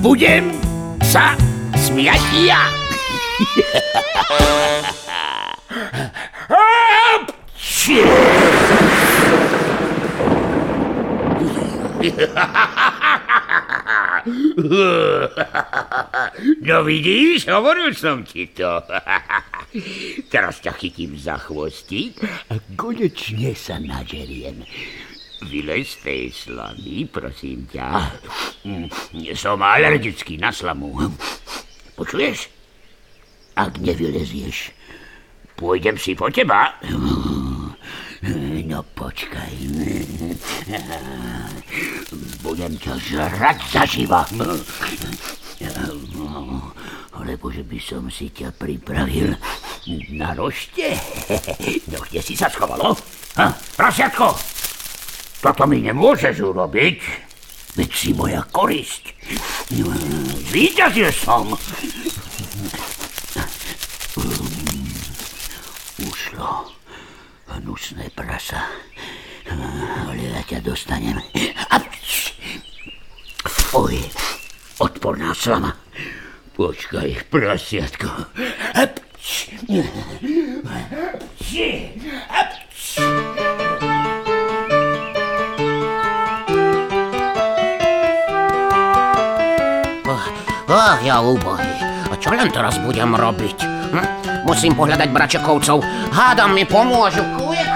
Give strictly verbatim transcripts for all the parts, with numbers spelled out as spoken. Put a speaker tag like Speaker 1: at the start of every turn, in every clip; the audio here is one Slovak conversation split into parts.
Speaker 1: budem sa smiať ja. No vidíš, hovoril som ti to. Teraz ťa chytím za chvostík a konečne sa nažeriem. Vylez z tej slamy, prosím ťa. Som alergický na slamu. Počuješ? Ak nevylezieš, pôjdem si po teba. No počkaj. Budem ťa žrať zaživa. Lebo že by som si ťa pripravil na rošte. No kde si sa schovalo? Ha, prasiatko! Toto mi nemôžeš urobiť. Veď si moja korisť. Zvíťazil som. Ušlo. Hnusné prasa. Ale ja ťa dostanem. Fuj, odporná slama. Počkaj, prasiatko.
Speaker 2: Ach, ja úbohý. A čo len teraz budem robiť? Hm? Musím pohľadať bračekovcov. Hádam mi pomôžu. Kujek.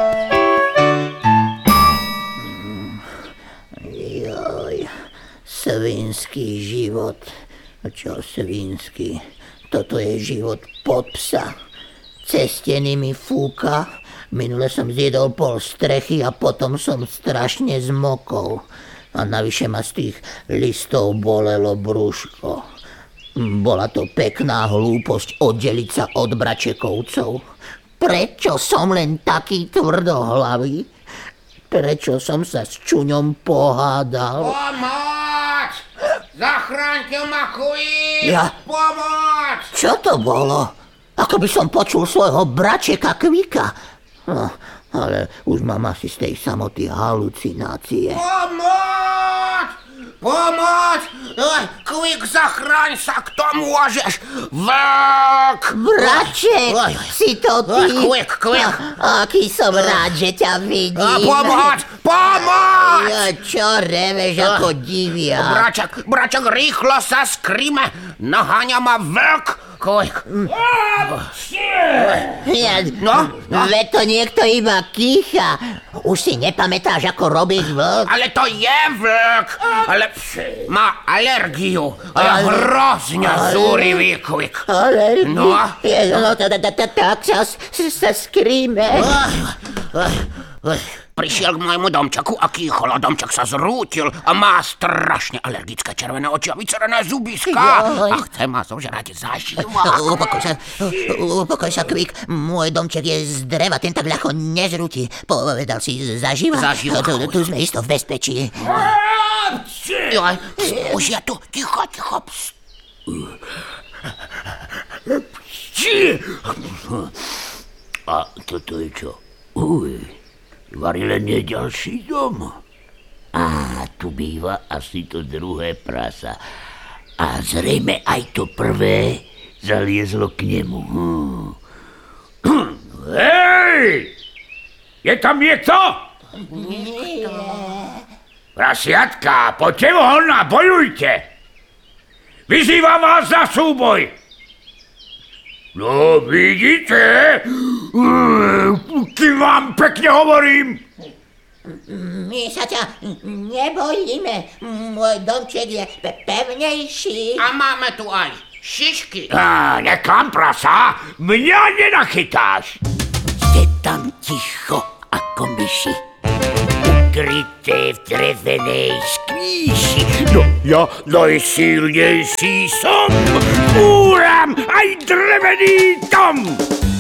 Speaker 3: Joj, svinský život. Čo svinský? Toto je život pod psa. Cez steny mi fúka. Minule som zjedol pol strechy a potom som strašne zmokol. A navyše ma z tých listov bolelo brúško. Bola to pekná hlúposť oddeliť sa od bračekovcov. Prečo som len taký tvrdohlavý? Prečo som sa s čuňom pohádal?
Speaker 2: Pomoc! Zachráňte ma, Kvík!
Speaker 3: Ja?
Speaker 2: Pomoc!
Speaker 3: Čo to bolo? Ako by som počul svojho bračeka Kvíka. No, ale už mám asi z tej samoty halucinácie.
Speaker 2: Pomoc! Pomoc! Kvík, zachráň sa, kto môžeš? Vlk!
Speaker 3: Braček,
Speaker 2: Oj,
Speaker 3: si to ty?
Speaker 2: Kvík, Kvík!
Speaker 3: Aký som rád, že ťa vidím.
Speaker 2: Pomoc! Pomoc!
Speaker 3: Ja, čo reveš ako divia?
Speaker 2: Braček, braček, rýchlo sa skrime! Naháňa ma vlk! Kvík!
Speaker 3: Ja,
Speaker 2: No, no.
Speaker 3: Veď to niekto iba kýcha. Už si nepamätáš, ako robíš vlk?
Speaker 2: Ale to je vlk! Ale má alergiu a je hrozne zúrivý, Kvík.
Speaker 3: Alergiu?
Speaker 2: No?
Speaker 3: No, tak sa skríme.
Speaker 2: Prišiel k môjmu domčeku a kýchol a domček sa zrútil a má strašne alergické červené oči a vycerené zubiská a chce ma zožrať zaživa.
Speaker 3: Upokoj sa, upokoj sa, Kvík. Môj domček je z dreva, ten tak ľahko nezrúti. Povedal si zaživa?
Speaker 2: Zaživa.
Speaker 3: Tu, tu sme isto v bezpečí.
Speaker 2: Joj, už je tu, ticho, ticho.
Speaker 1: A toto je čo? Uj, Varile nie ďalší dom. Á, tu býva asi to druhé prasa. A zrejme aj to prvé zaliezlo k nemu. Hm. Hej! Je tam niekto?
Speaker 3: Nie.
Speaker 1: Prasiatka, poďte von a bojujte! Vyzývam vás na súboj! No, vidíte? Kým vám pekne hovorím.
Speaker 3: My sa ťa nebojíme. Môj domček je pevnejší.
Speaker 2: A máme tu aj šišky.
Speaker 1: Á, neklam, prasa, mňa nenachytáš. Ste tam ticho ako myši, ukryté v drevenej skvíši. No ja najsilnejší som, fúram aj drevený dom.